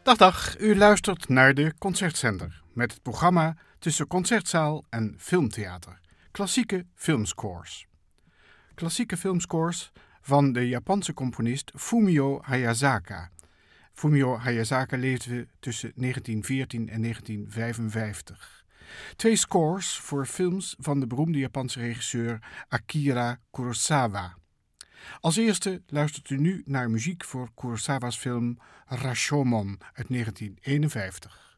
Dag, u luistert naar de Concertzender met het programma tussen concertzaal en filmtheater. Klassieke filmscores. Klassieke filmscores van de Japanse componist Fumio Hayasaka. Fumio Hayasaka leefde tussen 1914 en 1955. 2 scores voor films van de beroemde Japanse regisseur Akira Kurosawa. Als eerste luistert u nu naar muziek voor Kurosawa's film Rashomon uit 1951.